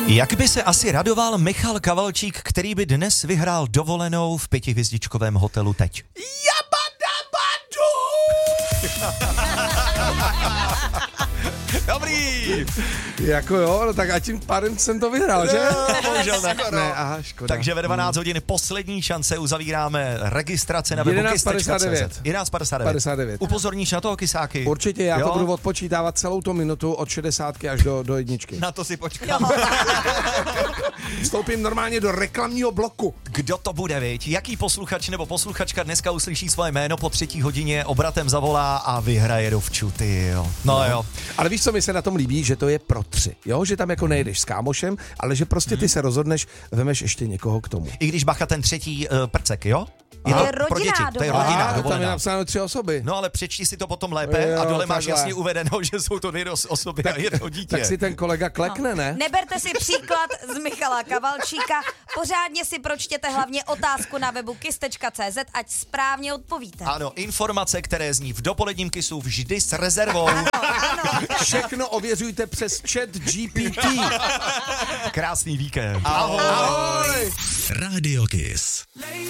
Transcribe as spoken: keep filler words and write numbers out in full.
Jak by se asi radoval Michal Kavalčík, který by dnes vyhrál dovolenou v pětihvězdičkovém hotelu teď? Jabadabadu! Dobrý! Jako jo, no tak a tím pádem jsem to vyhrál, že? No, bohužel ne. Ne, aha, škoda. Takže ve dvanáct hodin poslední šance uzavíráme registrace na webu jedenáct kiss tečka padesát devět. jedenáct padesát devět. padesát devět. Upozorníš na to, Kysáky? Určitě, já jo? to budu odpočítávat celou tu minutu od šedesátky až do, do jedničky. Na to si počkám. Vstoupím normálně do reklamního bloku. Kdo to bude, viď? Jaký posluchač nebo posluchačka dneska uslyší svoje jméno po třetí hodině, obratem zavolá a vyhraje dovču, ty jo. No, no jo. Ale víš, co mi se na tom líbí, že to je pro tři, jo? Že tam jako nejdeš s kámošem, ale že prostě ty se rozhodneš, vemeš ještě někoho k tomu. I když bacha ten třetí uh, prcek, jo? Je To to je pro rodinná děti, to je dovolená. rodina, A tam je dovolená. napsáno tři osoby. No ale přečti si to potom lépe Jo, a dole máš takhle. jasně uvedeno, že jsou to dvě osoby a jedno dítě. Tak si ten kolega klekne, ne? Neberte si příklad z Michala Kavalčíka, pořádně si pročtěte hlavně otázku na webu kiss tečka cé zet, ať správně odpovíte. Ano, informace, které zní v dopoledním kisu vždy s rezervou. Ano, ano. Všechno ověřujte přes chat G P T. Krásný víkend. Ahoj. Radio Kiss.